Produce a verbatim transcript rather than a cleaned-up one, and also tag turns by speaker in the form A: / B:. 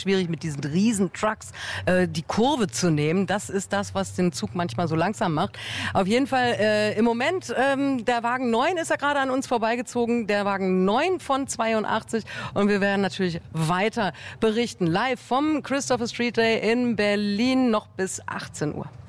A: schwierig, mit diesen riesen Trucks äh, die Kurve zu nehmen. Das ist das, was den Zug manchmal so langsam macht. Auf jeden Fall äh, im Moment, ähm, der Wagen neun ist ja gerade an uns vorbeigezogen. Der Wagen neun von zweiundachtzig. Und wir werden natürlich weiter berichten. Live vom Christopher Street Day in Berlin noch bis achtzehn Uhr.